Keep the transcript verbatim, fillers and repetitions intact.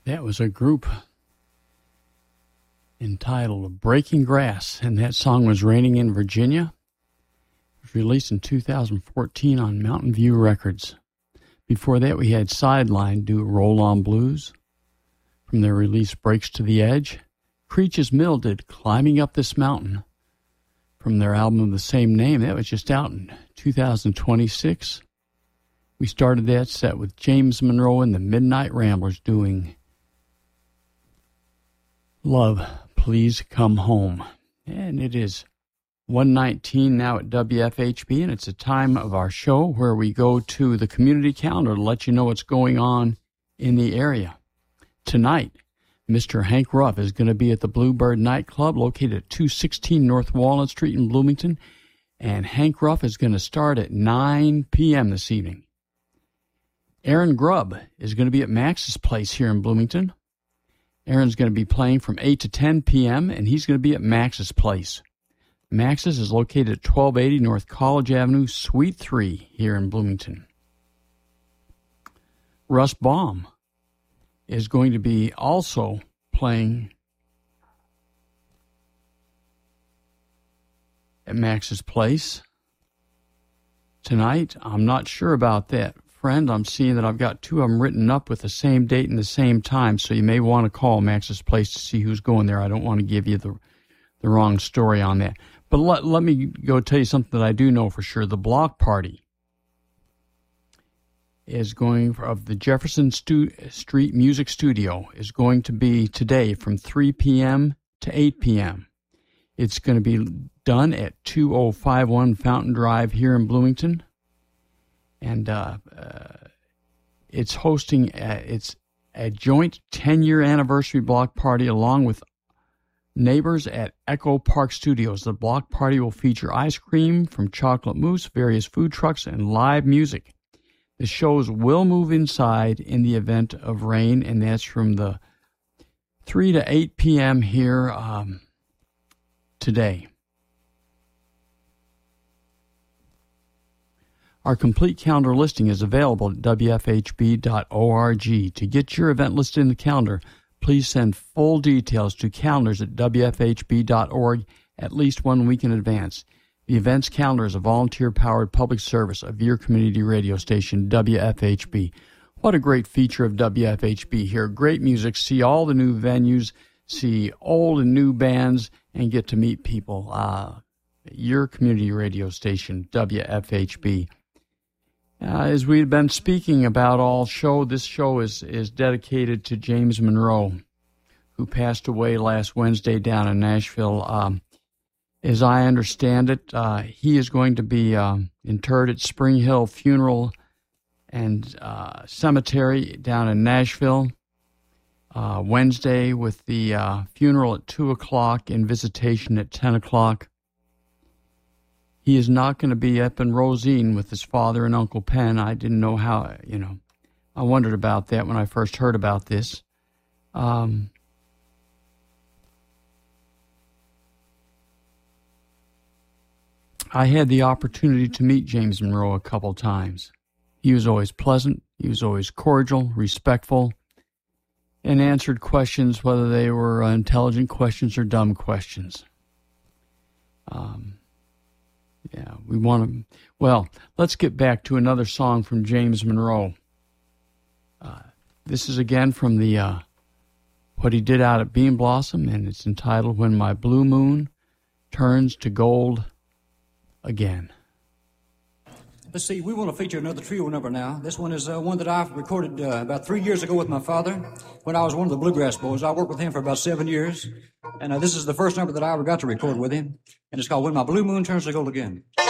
That was a group entitled Breaking Grass, and that song was Raining in Virginia. It was released in two thousand fourteen on Mountain View Records. Before that, we had Sideline do Roll On Blues. From their release Breaks to the Edge, Creech's Mill did Climbing Up This Mountain. From their album of the same name, that was just out in two thousand twenty-six. We started that set with James Monroe and the Midnight Ramblers doing Love, Please Come Home. And it is one nineteen now at W F H B, and it's a time of our show where we go to the community calendar to let you know what's going on in the area. Tonight, Mister Hank Ruff is going to be at the Bluebird Nightclub located at two sixteen North Walnut Street in Bloomington, and Hank Ruff is going to start at nine p.m. this evening. Aaron Grubb is going to be at Max's Place here in Bloomington. Aaron's going to be playing from eight to ten p.m., and he's going to be at Max's Place. Max's is located at twelve eighty North College Avenue, Suite three, here in Bloomington. Russ Baum is going to be also playing at Max's Place tonight. I'm not sure about that. Friend, I'm seeing that I've got two of them written up with the same date and the same time, so you may want to call Max's Place to see who's going there. I don't want to give you the the wrong story on that. But let, let me go tell you something that I do know for sure. The Block Party is going, of the Jefferson Stu- Street Music Studio, is going to be today from three p.m. to eight p.m. It's going to be done at two oh five one Fountain Drive here in Bloomington. And uh, uh, it's hosting a, it's a joint ten-year anniversary block party along with neighbors at Echo Park Studios. The block party will feature ice cream from Chocolate Mousse, various food trucks, and live music. The shows will move inside in the event of rain, and that's from the three to eight p.m. here um, today. Our complete calendar listing is available at w f h b dot org. To get your event listed in the calendar, please send full details to calendars at w f h b dot org at least one week in advance. The events calendar is a volunteer-powered public service of your community radio station, W F H B. What a great feature of W F H B here. Great music, see all the new venues, see old and new bands, and get to meet people. Uh, your community radio station, W F H B. Uh, as we've been speaking about all show, this show is, is dedicated to James Monroe, who passed away last Wednesday down in Nashville. Um, as I understand it, uh, he is going to be um, interred at Spring Hill Funeral and uh, Cemetery down in Nashville uh, Wednesday, with the uh, funeral at two o'clock and visitation at ten o'clock. He is not going to be up in Rosine with his father and Uncle Penn. I didn't know how, you know, I wondered about that when I first heard about this. Um, I had the opportunity to meet James Monroe a couple times. He was always pleasant. He was always cordial, respectful, and answered questions, whether they were intelligent questions or dumb questions. Um, Yeah, we want to... Well, let's get back to another song from James Monroe. Uh, this is again from the uh, what he did out at Bean Blossom, and it's entitled When My Blue Moon Turns to Gold Again. Let's see, we want to feature another trio number now. This one is uh, one that I recorded uh, about three years ago with my father when I was one of the Bluegrass Boys. I worked with him for about seven years, and uh, this is the first number that I ever got to record with him, and it's called When My Blue Moon Turns to Gold Again.